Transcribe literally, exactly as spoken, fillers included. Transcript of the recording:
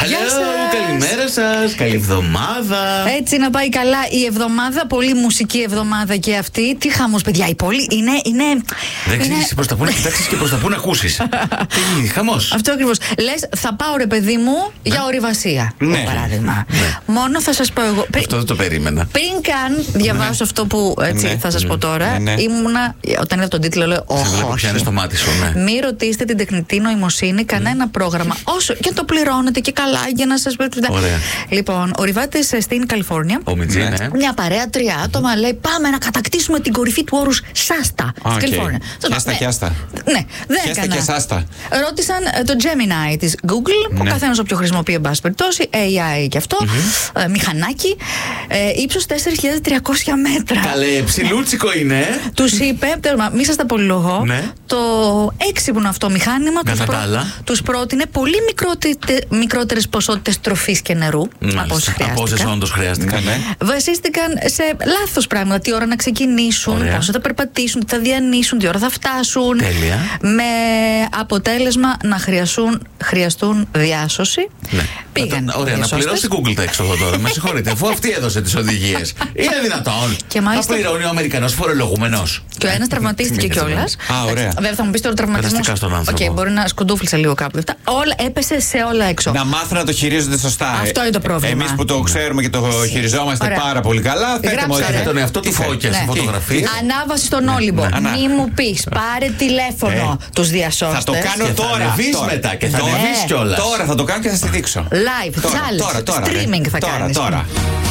Καλημέρα σας, καλή εβδομάδα. Έτσι να πάει καλά η εβδομάδα, πολύ μουσική εβδομάδα και αυτή. Τι χαμός, παιδιά, η πόλη είναι. είναι Δεν ξέρεις είναι... προς τα πού να κοιτάξεις και προς τα πού να ακούσεις. Τι χαμός. Αυτό ακριβώς. Λες, θα πάω ρε παιδί μου για ορειβασία. Ναι. Για παράδειγμα. Ναι. Μόνο θα σας πω εγώ. Αυτό δεν το περίμενα. Πριν καν διαβάσω Ναι. αυτό που έτσι, Ναι. θα σας πω τώρα, Ναι, ναι. ήμουνα. Όταν είδα τον τίτλο, λέω: Σε βλέπω όχι. πιάνεις το μάτι σου, ναι. Μην ρωτήσετε την τεχνητή νοημοσύνη κανένα πρόγραμμα. Όσο και το πληρώνετε και καλά για να σας πει. Ωραία. Λοιπόν, ορειβάτες στην Καλιφόρνια. Ο Μιτζή, ναι. Μια παρέα, τρία άτομα, λέει: πάμε να κατακτήσουμε την κορυφή του όρους Σάστα στην Οκ. Καλιφόρνια. Χιάστα, Ναι. χιάστα. Ναι, δεν Χιάστα έκανα. και Σάστα. Ρώτησαν ε, το Gemini της Google, που Ναι. καθένας όποιο χρησιμοποιεί, εν πάση περιπτώσει, έι άι και αυτό, ε, μηχανάκι, ε, ύψος τέσσερις χιλιάδες τριακόσια μέτρα. Καλέ, ψιλούτσικο είναι. ε. Τους είπε, τέλος, μη σας τα πολυλογώ, Ναι. το έξυπνο αυτό μηχάνημα τους, Κατά τα άλλα. τους πρότεινε πολύ μικρότε- μικρότερες ποσότητες τροφής και νερού από όσες Από όσες χρειάστηκαν. όντως χρειάστηκαν. Ναι, ναι. Βασίστηκαν σε λάθος πράγματα. Τι ώρα να ξεκινήσουν, Ωραία. πόσο θα περπατήσουν, τι θα διανύσουν, τι ώρα θα φτάσουν. Τέλεια. Με αποτέλεσμα να χρειαστούν, χρειαστούν διάσωση. Ναι. Πήγαν. Να το- Ωραία, να διασώστες. πληρώσει η Google τα έξοδα τώρα. Με συγχωρείτε, αφού αυτή έδωσε τις οδηγίες. Είναι δυνατόν. Και μάλιστα- Να πληρώνει ο Αμερικανός φορολογούμενος. Και ο ένας τραυματίστηκε Τι κιόλα. Α, ωραία. Βέβαια θα μου πει τώρα τραυματισμό. Περαστικά στον άνθρωπο. Οκ, μπορεί να σκουντούφλησε λίγο κάπου. Αυτά. Όλα, έπεσε σε όλα έξω. Να μάθουν να το χειρίζονται σωστά. Αυτό είναι το πρόβλημα. Εμείς που το ξέρουμε και το χειριζόμαστε Ωραία. πάρα πολύ καλά, θέτε Γράψτε, μου ρε. Κάθε τον εαυτό του Τι θέλει. φώκια σε Ναι. φωτογραφία. Ανάβαση στον Όλυμπο. ναι. Μη μου πει, πάρε τηλέφωνο Ε. τους διασώστες. Θα το κάνω Και θα τώρα. ανεβείς τώρα. μετά και θα Τώρα. ανεβείς Ε. κιόλας. Τώρα θα το κάνω και θα στη δείξω. Live, Τώρα, challenge, τώρα, τώρα, streaming ρε. θα Τώρα, κάνεις. τώρα.